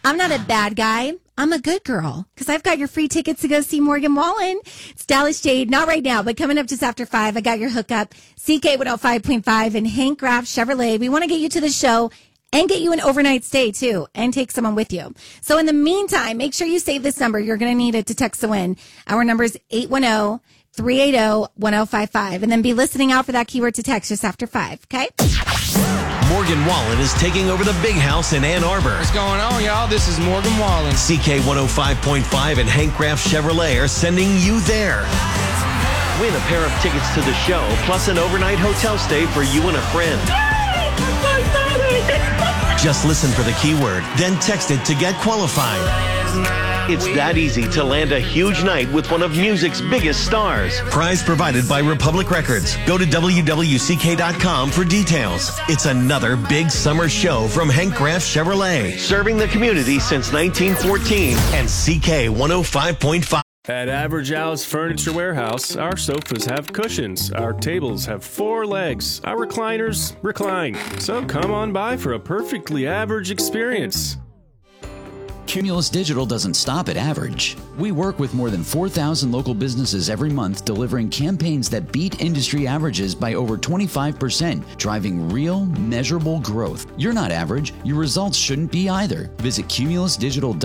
I'm not a bad guy. I'm a good girl because I've got your free tickets to go see Morgan Wallen. It's Dallas Shade, not right now, but coming up just after 5. I got your hookup, CK 105.5 and Hank Graff Chevrolet. We want to get you to the show and get you an overnight stay, too, and take someone with you. So in the meantime, make sure you save this number. You're going to need it to text the win. Our number is 810-380-1055. And then be listening out for that keyword to text just after 5, okay? Morgan Wallen is taking over the big house in Ann Arbor. What's going on, y'all? This is Morgan Wallen. CK 105.5 and Hank Graff Chevrolet are sending you there. Win a pair of tickets to the show, plus an overnight hotel stay for you and a friend. Just listen for the keyword, then text it to get qualified. It's that easy to land a huge night with one of music's biggest stars. Prize provided by Republic Records. Go to WWCK.com for details. It's another big summer show from Hank Graff Chevrolet, serving the community since 1914 and CK 105.5. At Average Alice Furniture Warehouse, our sofas have cushions, our tables have 4 legs, our recliners recline. So come on by for a perfectly average experience. Cumulus Digital doesn't stop at average. We work with more than 4,000 local businesses every month, delivering campaigns that beat industry averages by over 25%, driving real, measurable growth. You're not average. Your results shouldn't be either. Visit cumulusdigital.com